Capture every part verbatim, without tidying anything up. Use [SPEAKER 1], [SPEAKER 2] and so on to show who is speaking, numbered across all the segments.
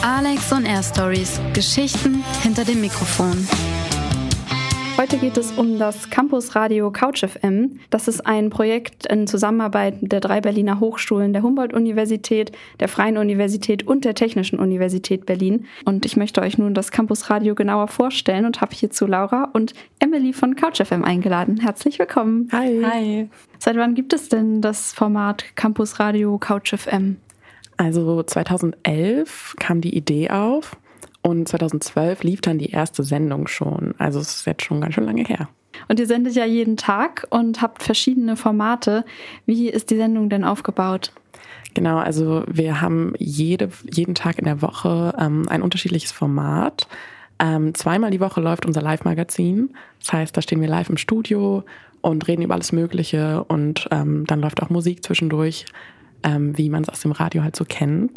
[SPEAKER 1] Alex on Air Stories. Geschichten hinter dem Mikrofon.
[SPEAKER 2] Heute geht es um das Campusradio Couch F M. Das ist ein Projekt in Zusammenarbeit der drei Berliner Hochschulen, der Humboldt-Universität, der Freien Universität und der Technischen Universität Berlin. Und ich möchte euch nun das Campusradio genauer vorstellen und habe hierzu Laura und Emily von Couch F M eingeladen. Herzlich willkommen.
[SPEAKER 3] Hi.
[SPEAKER 2] Hi. Seit wann gibt es denn das Format Campusradio Couch F M?
[SPEAKER 3] Also zweitausendelf kam die Idee auf. Und zweitausendzwölf lief dann die erste Sendung schon. Also es ist jetzt schon ganz schön lange her.
[SPEAKER 2] Und ihr sendet ja jeden Tag und habt verschiedene Formate. Wie ist die Sendung denn aufgebaut?
[SPEAKER 3] Genau, also wir haben jede, jeden Tag in der Woche ähm, ein unterschiedliches Format. Ähm, zweimal die Woche läuft unser Live-Magazin. Das heißt, da stehen wir live im Studio und reden über alles Mögliche. Und ähm, dann läuft auch Musik zwischendurch, ähm, wie man es aus dem Radio halt so kennt.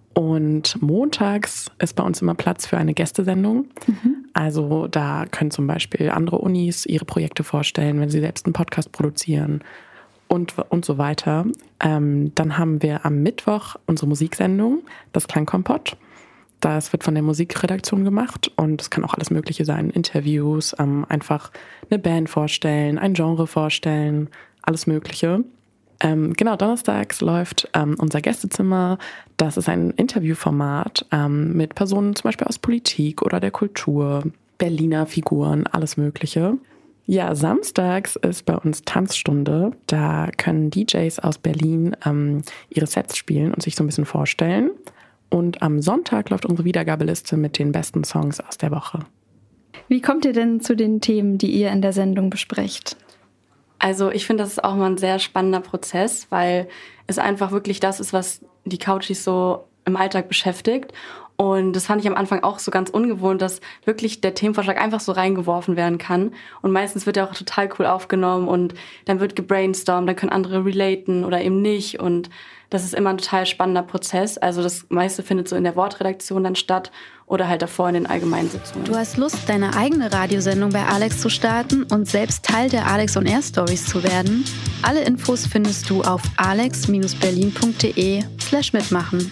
[SPEAKER 3] Und montags ist bei uns immer Platz für eine Gästesendung. Mhm. Also da können zum Beispiel andere Unis ihre Projekte vorstellen, wenn sie selbst einen Podcast produzieren und, und so weiter. Ähm, dann haben wir am Mittwoch unsere Musiksendung, das Klangkompott. Das wird von der Musikredaktion gemacht und es kann auch alles Mögliche sein. Interviews, ähm, einfach eine Band vorstellen, ein Genre vorstellen, alles Mögliche. Ähm, genau, donnerstags läuft ähm, unser Gästezimmer. Das ist ein Interviewformat ähm, mit Personen zum Beispiel aus Politik oder der Kultur, Berliner Figuren, alles Mögliche. Ja, samstags ist bei uns Tanzstunde. Da können D Js aus Berlin ähm, ihre Sets spielen und sich so ein bisschen vorstellen. Und am Sonntag läuft unsere Wiedergabeliste mit den besten Songs aus der Woche.
[SPEAKER 2] Wie kommt ihr denn zu den Themen, die ihr in der Sendung besprecht?
[SPEAKER 4] Also ich finde, das ist auch mal ein sehr spannender Prozess, weil es einfach wirklich das ist, was die Couchies so im Alltag beschäftigt. Und das fand ich am Anfang auch so ganz ungewohnt, dass wirklich der Themenvorschlag einfach so reingeworfen werden kann. Und meistens wird er auch total cool aufgenommen und dann wird gebrainstormt, dann können andere relaten oder eben nicht. Und das ist immer ein total spannender Prozess. Also das meiste findet so in der Wortredaktion dann statt oder halt davor in den allgemeinen Sitzungen.
[SPEAKER 1] Du hast Lust, deine eigene Radiosendung bei Alex zu starten und selbst Teil der Alex on Air Stories zu werden? Alle Infos findest du auf alex berlin punkt de slash mitmachen.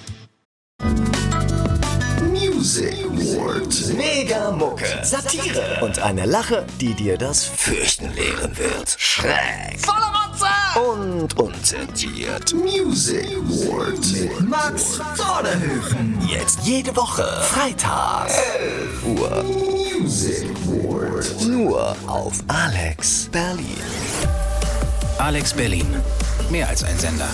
[SPEAKER 5] Music Word. Mega Mucke. Satire. Und eine Lache, die dir das Fürchten lehren wird. Schräg. Voller Rotze. Und unzensiert. Music Word. Mit Max Zorderhöfen. Jetzt jede Woche. Freitag. elf Uhr. Music Word. Nur auf Alex Berlin.
[SPEAKER 6] Alex Berlin. Mehr als ein Sender.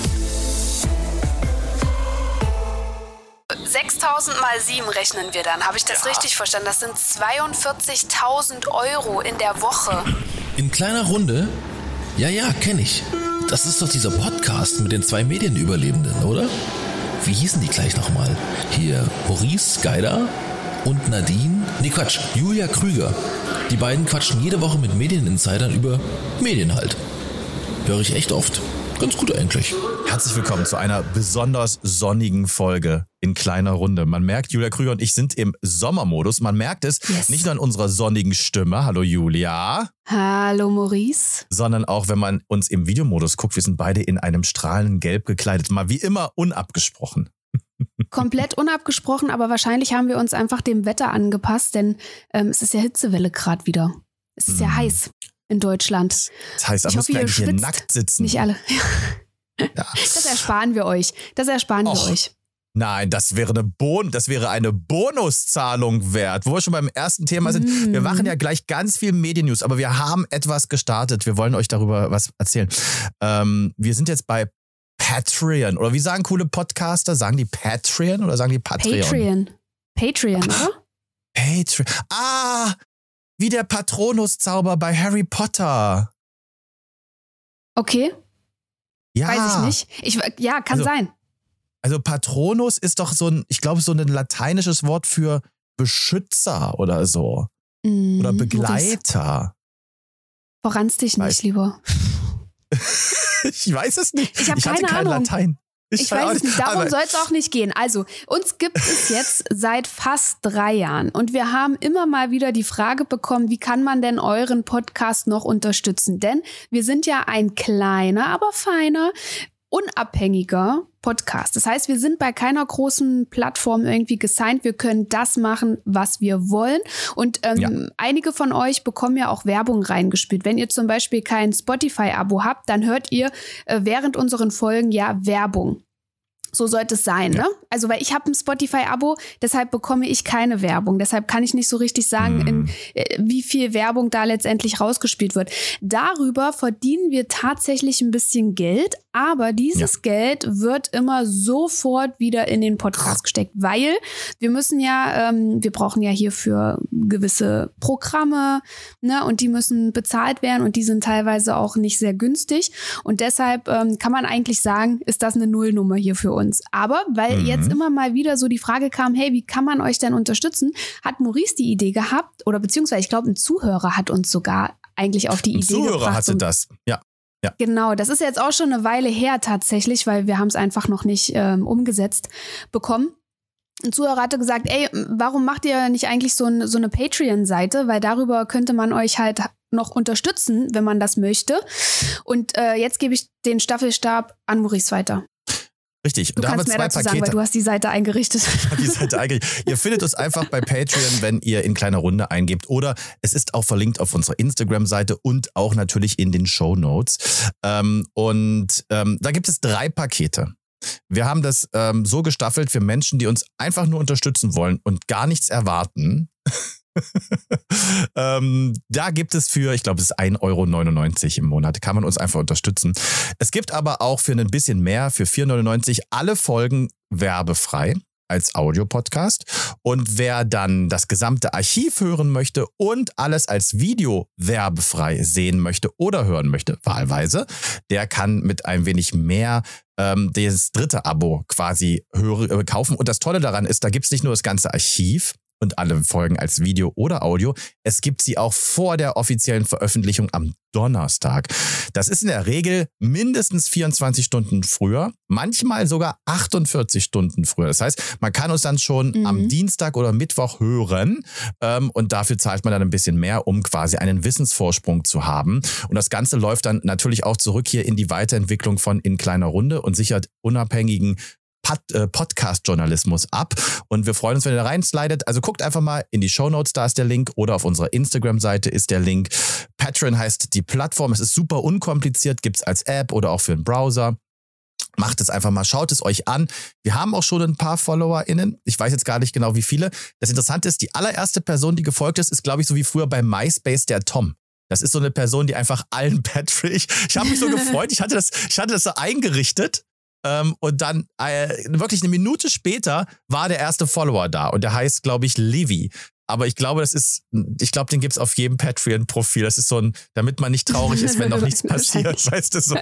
[SPEAKER 7] sechstausend mal sieben rechnen wir dann. Habe ich das ja richtig verstanden? Das sind zweiundvierzigtausend Euro in der Woche.
[SPEAKER 8] In kleiner Runde? Ja, ja, kenne ich. Das ist doch dieser Podcast mit den zwei Medienüberlebenden, oder? Wie hießen die gleich nochmal? Hier, Maurice Geider und Nadine? Nee, Quatsch, Julia Krüger. Die beiden quatschen jede Woche mit Medieninsidern über Medien halt. Höre ich echt oft. Ganz gut eigentlich.
[SPEAKER 9] Herzlich willkommen zu einer besonders sonnigen Folge in kleiner Runde. Man merkt, Julia Krüger und ich sind im Sommermodus. Man merkt es yes. nicht nur an unserer sonnigen Stimme, hallo Julia.
[SPEAKER 7] Hallo Maurice.
[SPEAKER 9] Sondern auch, wenn man uns im Videomodus guckt, wir sind beide in einem strahlenden Gelb gekleidet. Mal wie immer unabgesprochen.
[SPEAKER 10] Komplett unabgesprochen, aber wahrscheinlich haben wir uns einfach dem Wetter angepasst, denn ähm, es ist ja Hitzewelle gerade wieder. Es ist mm. ja heiß in Deutschland.
[SPEAKER 9] Das heißt, da müssen wir eigentlich hier nackt sitzen.
[SPEAKER 10] Nicht alle.
[SPEAKER 9] Ja.
[SPEAKER 10] Das ersparen wir euch. Das ersparen Och. wir euch.
[SPEAKER 9] Nein, das wäre eine Bon- das wäre eine Bonuszahlung wert. Wo wir schon beim ersten Thema sind. Mm. Wir machen ja gleich ganz viel Mediennews, aber wir haben etwas gestartet. Wir wollen euch darüber was erzählen. Ähm, wir sind jetzt bei Patreon. Oder wie sagen coole Podcaster? Sagen die Patreon oder sagen die Patreon?
[SPEAKER 10] Patreon. Patreon, oder?
[SPEAKER 9] Patreon. Ah, wie der Patronus-Zauber bei Harry Potter.
[SPEAKER 10] Okay.
[SPEAKER 9] Ja.
[SPEAKER 10] Weiß ich nicht. Ich, ja, kann
[SPEAKER 9] also,
[SPEAKER 10] sein.
[SPEAKER 9] Also Patronus ist doch so ein, ich glaube, so ein lateinisches Wort für Beschützer oder so. Mm, oder Begleiter.
[SPEAKER 10] Verranst dich
[SPEAKER 9] weiß.
[SPEAKER 10] nicht, lieber.
[SPEAKER 9] Ich weiß es nicht.
[SPEAKER 10] Ich habe keine
[SPEAKER 9] hatte kein
[SPEAKER 10] Ahnung.
[SPEAKER 9] Latein.
[SPEAKER 10] Ich, ich weiß es nicht, darum soll es auch nicht gehen. Also, uns gibt es jetzt seit fast drei Jahren und wir haben immer mal wieder die Frage bekommen, wie kann man denn euren Podcast noch unterstützen? Denn wir sind ja ein kleiner, aber feiner unabhängiger Podcast. Das heißt, wir sind bei keiner großen Plattform irgendwie gesigned. Wir können das machen, was wir wollen. Und ähm, ja. einige von euch bekommen ja auch Werbung reingespielt. Wenn ihr zum Beispiel kein Spotify-Abo habt, dann hört ihr äh, während unseren Folgen ja Werbung. So sollte es sein, ja. ne? Also, weil ich habe ein Spotify-Abo, deshalb bekomme ich keine Werbung. Deshalb kann ich nicht so richtig sagen, mm. in, äh, wie viel Werbung da letztendlich rausgespielt wird. Darüber verdienen wir tatsächlich ein bisschen Geld, aber dieses ja. Geld wird immer sofort wieder in den Podcast gesteckt, weil wir müssen ja, ähm, wir brauchen ja hierfür gewisse Programme, ne? Und die müssen bezahlt werden und die sind teilweise auch nicht sehr günstig. Und deshalb ähm, kann man eigentlich sagen, ist das eine Nullnummer hier für uns. Aber weil mhm. jetzt immer mal wieder so die Frage kam, hey, wie kann man euch denn unterstützen, hat Maurice die Idee gehabt, oder beziehungsweise ich glaube, ein Zuhörer hat uns sogar eigentlich auf die
[SPEAKER 9] ein
[SPEAKER 10] Idee
[SPEAKER 9] Zuhörer
[SPEAKER 10] gebracht.
[SPEAKER 9] hatte das, ja. ja.
[SPEAKER 10] Genau, das ist jetzt auch schon eine Weile her tatsächlich, weil wir haben es einfach noch nicht ähm, umgesetzt bekommen. Ein Zuhörer hatte gesagt, ey, warum macht ihr nicht eigentlich so, ein, so eine Patreon-Seite, weil darüber könnte man euch halt noch unterstützen, wenn man das möchte. Und äh, jetzt gebe ich den Staffelstab an Maurice weiter.
[SPEAKER 9] Richtig.
[SPEAKER 10] Du
[SPEAKER 9] da
[SPEAKER 10] kannst
[SPEAKER 9] haben wir
[SPEAKER 10] mehr
[SPEAKER 9] zwei
[SPEAKER 10] dazu
[SPEAKER 9] Pakete.
[SPEAKER 10] sagen, weil du hast die Seite eingerichtet.
[SPEAKER 9] die Seite eingerichtet. Ihr findet uns einfach bei Patreon, wenn ihr in kleiner Runde eingebt. Oder es ist auch verlinkt auf unserer Instagram-Seite und auch natürlich in den Shownotes. Ähm, und ähm, da gibt es drei Pakete. Wir haben das ähm, so gestaffelt für Menschen, die uns einfach nur unterstützen wollen und gar nichts erwarten. ähm, da gibt es für, ich glaube, es ist ein Euro neunundneunzig im Monat, kann man uns einfach unterstützen. Es gibt aber auch für ein bisschen mehr, für vier Euro neunundneunzig, alle Folgen werbefrei als Audiopodcast. Und wer dann das gesamte Archiv hören möchte und alles als Video werbefrei sehen möchte oder hören möchte, wahlweise, der kann mit ein wenig mehr ähm, das dritte Abo quasi höre, äh, kaufen. Und das Tolle daran ist, da gibt es nicht nur das ganze Archiv und alle Folgen als Video oder Audio. Es gibt sie auch vor der offiziellen Veröffentlichung am Donnerstag. Das ist in der Regel mindestens vierundzwanzig Stunden früher, manchmal sogar achtundvierzig Stunden früher. Das heißt, man kann uns dann schon mhm. am Dienstag oder Mittwoch hören ähm, und dafür zahlt man dann ein bisschen mehr, um quasi einen Wissensvorsprung zu haben. Und das Ganze läuft dann natürlich auch zurück hier in die Weiterentwicklung von In kleiner Runde und sichert unabhängigen Podcast-Journalismus ab. Und wir freuen uns, wenn ihr da reinslidet. Also guckt einfach mal in die Shownotes, da ist der Link. Oder auf unserer Instagram-Seite ist der Link. Patreon heißt die Plattform. Es ist super unkompliziert. Gibt es als App oder auch für einen Browser. Macht es einfach mal, schaut es euch an. Wir haben auch schon ein paar FollowerInnen. Ich weiß jetzt gar nicht genau, wie viele. Das Interessante ist, die allererste Person, die gefolgt ist, ist, glaube ich, so wie früher bei MySpace der Tom. Das ist so eine Person, die einfach allen Patrick. Ich habe mich so gefreut. Ich hatte das, ich hatte das so eingerichtet. Ähm, und dann äh, wirklich eine Minute später war der erste Follower da. Und der heißt, glaube ich, Livy. Aber ich glaube, das ist, ich glaube, den gibt es auf jedem Patreon-Profil. Das ist so ein, damit man nicht traurig ist, wenn noch nichts passiert. Weißt du so.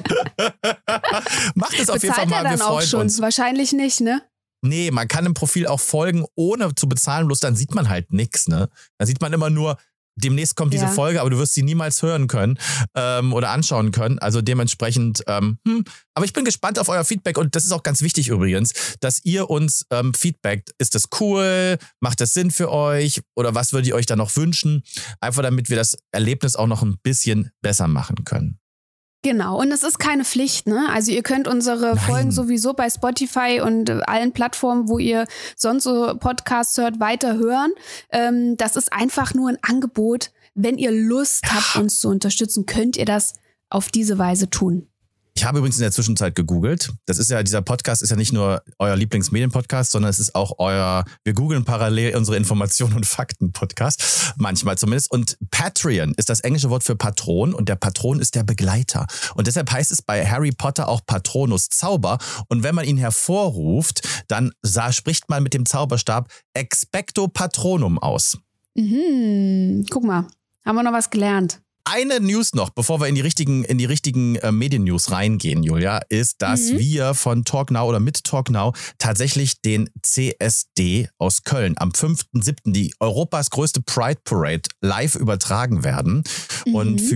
[SPEAKER 9] Macht es auf
[SPEAKER 10] Bezahlt
[SPEAKER 9] jeden Fall mal,
[SPEAKER 10] er dann
[SPEAKER 9] wir
[SPEAKER 10] auch
[SPEAKER 9] freuen
[SPEAKER 10] schon?
[SPEAKER 9] uns.
[SPEAKER 10] Wahrscheinlich nicht, ne?
[SPEAKER 9] Nee, man kann im Profil auch folgen, ohne zu bezahlen. Bloß dann sieht man halt nichts, ne? Dann sieht man immer nur, demnächst kommt diese
[SPEAKER 10] Ja.
[SPEAKER 9] Folge, aber du wirst sie niemals hören können ähm, oder anschauen können. Also dementsprechend, ähm, hm. aber ich bin gespannt auf euer Feedback und das ist auch ganz wichtig übrigens, dass ihr uns ähm, feedbackt. Ist das cool? Macht das Sinn für euch? Oder was würdet ihr euch da noch wünschen? Einfach damit wir das Erlebnis auch noch ein bisschen besser machen können.
[SPEAKER 10] Genau, und es ist keine Pflicht, ne? Also ihr könnt unsere
[SPEAKER 9] Nein.
[SPEAKER 10] Folgen sowieso bei Spotify und äh, allen Plattformen, wo ihr sonst so Podcasts hört, weiter hören. Ähm, das ist einfach nur ein Angebot. Wenn ihr Lust
[SPEAKER 9] Ja.
[SPEAKER 10] habt, uns zu unterstützen, könnt ihr das auf diese Weise tun.
[SPEAKER 9] Ich habe übrigens in der Zwischenzeit gegoogelt. Das ist ja, dieser Podcast ist ja nicht nur euer Lieblingsmedien-Podcast, sondern es ist auch euer, wir googeln parallel unsere Informationen- und Fakten-Podcast. Manchmal zumindest. Und Patreon ist das englische Wort für Patron und der Patron ist der Begleiter. Und deshalb heißt es bei Harry Potter auch Patronus Zauber. Und wenn man ihn hervorruft, dann sah, spricht man mit dem Zauberstab Expecto Patronum aus.
[SPEAKER 10] Mhm. Guck mal, haben wir noch was gelernt.
[SPEAKER 9] Eine News noch, bevor wir in die richtigen, in die richtigen äh, Medien-News reingehen, Julia, ist, dass
[SPEAKER 10] Mhm.
[SPEAKER 9] wir von TalkNow oder mit TalkNow tatsächlich den C S D aus Köln am fünften siebten die Europas größte Pride Parade live übertragen werden.
[SPEAKER 10] Mhm.
[SPEAKER 9] Und für